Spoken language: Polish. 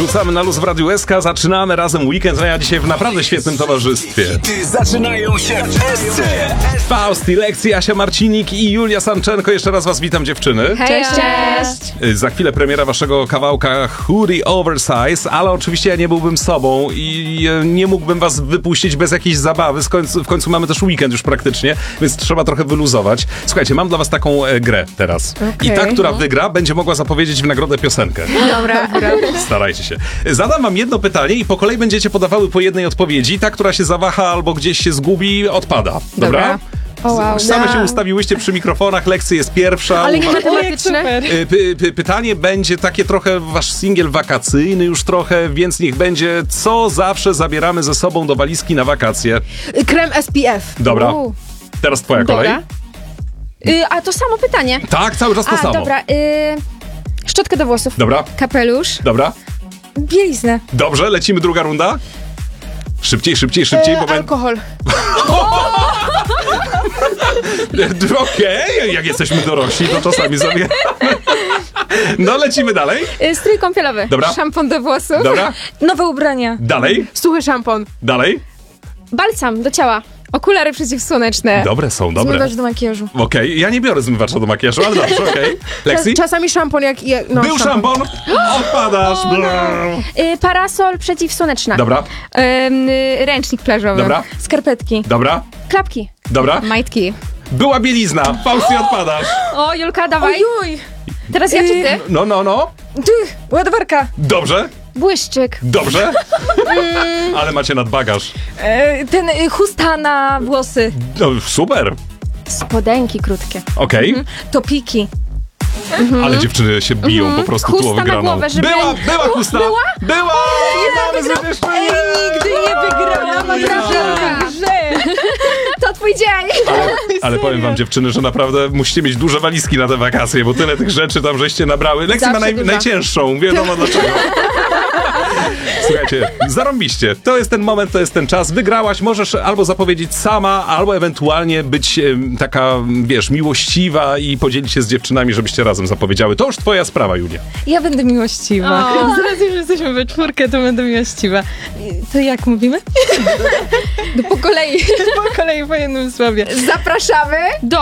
Wrzucamy na luz w Radiu SK, zaczynamy razem weekend, a ja dzisiaj w naprawdę świetnym towarzystwie. Zaczynają się w SC. Fausti, Lekcji, Asia Marcinik i Julia Sanczenko. Jeszcze raz was witam, dziewczyny. Cześć, cześć! Za chwilę premiera waszego kawałka Hoodie Oversize, ale oczywiście ja nie byłbym sobą i nie mógłbym was wypuścić bez jakiejś zabawy. W końcu mamy też weekend już praktycznie, więc trzeba trochę wyluzować. Słuchajcie, mam dla was taką grę teraz. I ta, która wygra, będzie mogła zapowiedzieć w nagrodę piosenkę. Dobra. Starajcie się. Zadam wam jedno pytanie i po kolei będziecie podawały po jednej odpowiedzi. Ta, która się zawaha albo gdzieś się zgubi, odpada. Dobra? O, wow. Same się ustawiłyście przy mikrofonach, Lekcja jest pierwsza. Ale nie matematyczne. Pytanie będzie takie trochę wasz singiel wakacyjny już trochę, więc niech będzie, co zawsze zabieramy ze sobą do walizki na wakacje. Krem SPF. Dobra. Teraz twoja kolej. A to samo pytanie. Tak, cały czas to samo. Dobra. Szczotkę do włosów. Dobra. Kapelusz. Dobra. Bieliznę. Dobrze, lecimy druga runda. Szybciej, bo alkohol. Okej, jak jesteśmy dorośli, to czasami zabieramy. No, lecimy dalej. Strój kąpielowy. Dobra. Szampon do włosów. Dobra. Nowe ubrania. Dalej. Suchy szampon. Dalej. Balsam do ciała. Okulary przeciwsłoneczne. Dobre są, dobre. Zmywacz do makijażu. Okej, ja nie biorę zmywacza do makijażu, ale dobrze, okej. Lexi? Czasami szampon jak... Był szampon. Odpadasz. Parasol przeciwsłoneczna. Dobra. Ręcznik plażowy. Dobra. Skarpetki. Dobra. Klapki. Dobra. Majtki. Była bielizna. Fausti, odpadasz. O, Julka, dawaj. Ojuj. Teraz ja czy ty? No. Ładowarka. Dobrze. Błyszczyk. Dobrze. Ale macie nadbagaż. Chusta na włosy. No, super. Spodenki krótkie. Okej. Topiki. Ale dziewczyny się biją po prostu tu o Chusta na wygraną. głowę, żeby... Była chusta. Była! Mamy zwyciężczynię! Nigdy nie wygrałam. To twój dzień. Ale powiem wam, dziewczyny, że naprawdę musicie mieć duże walizki na te wakacje, bo tyle tych rzeczy tam żeście nabrały. Lekcja ma najcięższą, wiadomo dlaczego. Słuchajcie, zarąbiście. To jest ten moment, to jest ten czas. Wygrałaś, możesz albo zapowiedzieć sama, albo ewentualnie być taka, wiesz, miłościwa i podzielić się z dziewczynami, żebyście razem zapowiedziały. To już twoja sprawa, Julia. Ja będę miłościwa. Zaraz już jesteśmy we czwórkę, to będę miłościwa. To jak mówimy? Po kolei. Po kolei po jednym słowie. Zapraszamy do